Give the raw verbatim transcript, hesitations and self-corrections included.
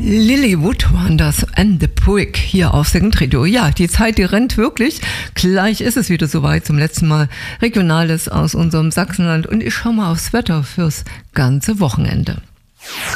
Lilywood waren das and the Brick hier auf Second Radio. Ja, die Zeit, die rennt wirklich. Gleich ist es wieder soweit, zum letzten Mal Regionales aus unserem Sachsenland. Und ich schaue mal aufs Wetter fürs ganze Wochenende.